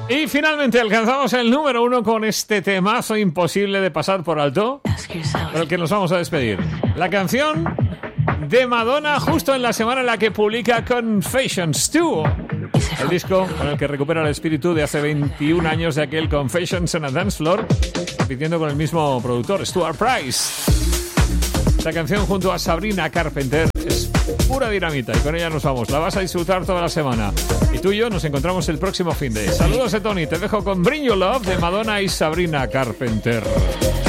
Y finalmente alcanzamos el número 1 con este temazo imposible de pasar por alto, con el que nos vamos a despedir. La canción de Madonna justo en la semana en la que publica Confessions 2, el disco con el que recupera el espíritu de hace 21 años de aquel Confessions on a Dance Floor, compitiendo con el mismo productor, Stuart Price. Esta canción junto a Sabrina Carpenter es pura dinamita y con ella nos vamos. La vas a disfrutar toda la semana. Y tú y yo nos encontramos el próximo fin de. Saludos de Tony, te dejo con Bring Your Love de Madonna y Sabrina Carpenter.